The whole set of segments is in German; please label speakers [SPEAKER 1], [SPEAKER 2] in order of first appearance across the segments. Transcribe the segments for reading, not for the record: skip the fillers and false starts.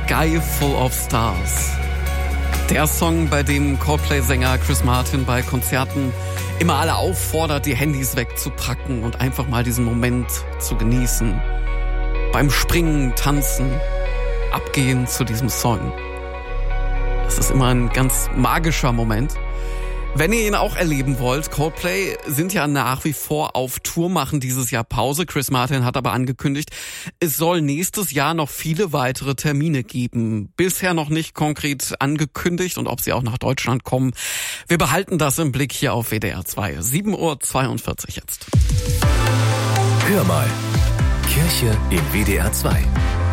[SPEAKER 1] Sky Full of Stars. Der Song, bei dem Coldplay-Sänger Chris Martin bei Konzerten immer alle auffordert, die Handys wegzupacken und einfach mal diesen Moment zu genießen. Beim Springen, Tanzen, abgehen zu diesem Song. Das ist immer ein ganz magischer Moment. Wenn ihr ihn auch erleben wollt, Coldplay sind ja nach wie vor auf Tour, machen dieses Jahr Pause. Chris Martin hat aber angekündigt, es soll nächstes Jahr noch viele weitere Termine geben. Bisher noch nicht konkret angekündigt und ob sie auch nach Deutschland kommen. Wir behalten das im Blick hier auf WDR 2. 7:42 Uhr jetzt.
[SPEAKER 2] Hör mal. Kirche im WDR 2.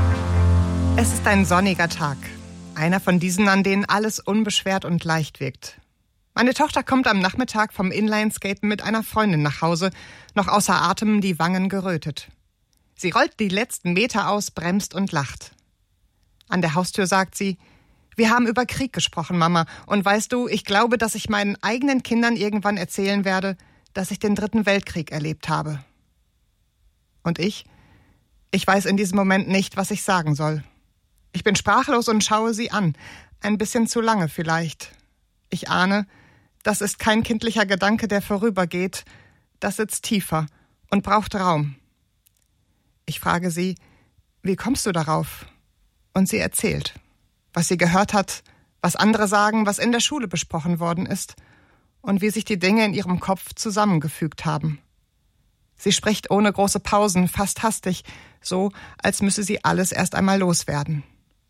[SPEAKER 3] Es ist ein sonniger Tag. Einer von diesen, an denen alles unbeschwert und leicht wirkt. Meine Tochter kommt am Nachmittag vom Inlineskaten mit einer Freundin nach Hause, noch außer Atem, die Wangen gerötet. Sie rollt die letzten Meter aus, bremst und lacht. An der Haustür sagt sie, wir haben über Krieg gesprochen, Mama, und weißt du, ich glaube, dass ich meinen eigenen Kindern irgendwann erzählen werde, dass ich den 3. Weltkrieg erlebt habe. Und ich weiß in diesem Moment nicht, was ich sagen soll. Ich bin sprachlos und schaue sie an, ein bisschen zu lange vielleicht. Ich ahne, das ist kein kindlicher Gedanke, der vorübergeht. Das sitzt tiefer und braucht Raum. Ich frage sie, wie kommst du darauf? Und sie erzählt, was sie gehört hat, was andere sagen, was in der Schule besprochen worden ist und wie sich die Dinge in ihrem Kopf zusammengefügt haben. Sie spricht ohne große Pausen, fast hastig, so als müsse sie alles erst einmal loswerden.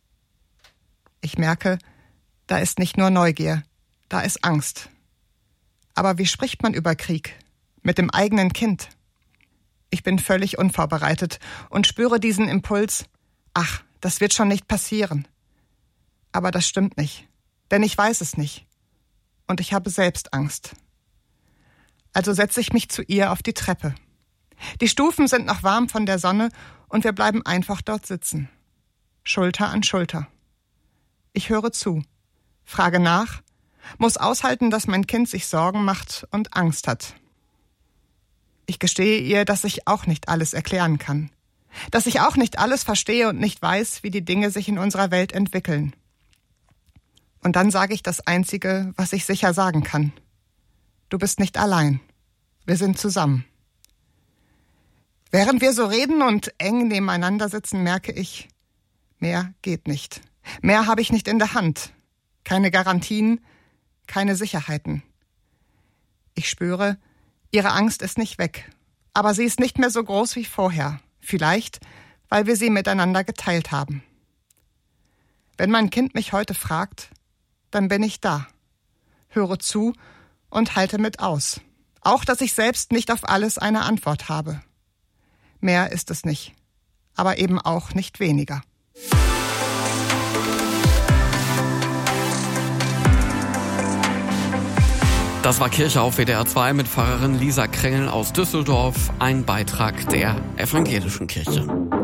[SPEAKER 3] Ich merke, da ist nicht nur Neugier, da ist Angst. Aber wie spricht man über Krieg? Mit dem eigenen Kind? Ich bin völlig unvorbereitet und spüre diesen Impuls, ach, das wird schon nicht passieren. Aber das stimmt nicht, denn ich weiß es nicht. Und ich habe selbst Angst. Also setze ich mich zu ihr auf die Treppe. Die Stufen sind noch warm von der Sonne und wir bleiben einfach dort sitzen. Schulter an Schulter. Ich höre zu, frage nach, muss aushalten, dass mein Kind sich Sorgen macht und Angst hat. Ich gestehe ihr, dass ich auch nicht alles erklären kann. Dass ich auch nicht alles verstehe und nicht weiß, wie die Dinge sich in unserer Welt entwickeln. Und dann sage ich das Einzige, was ich sicher sagen kann. Du bist nicht allein. Wir sind zusammen. Während wir so reden und eng nebeneinander sitzen, merke ich, mehr geht nicht. Mehr habe ich nicht in der Hand. Keine Garantien, keine Sicherheiten. Ich spüre, ihre Angst ist nicht weg. Aber sie ist nicht mehr so groß wie vorher. Vielleicht, weil wir sie miteinander geteilt haben. Wenn mein Kind mich heute fragt, dann bin ich da. Höre zu und halte mit aus. Auch, dass ich selbst nicht auf alles eine Antwort habe. Mehr ist es nicht. Aber eben auch nicht weniger.
[SPEAKER 1] Das war Kirche auf WDR 2 mit Pfarrerin Lisa Krengel aus Düsseldorf, ein Beitrag der Evangelischen Kirche.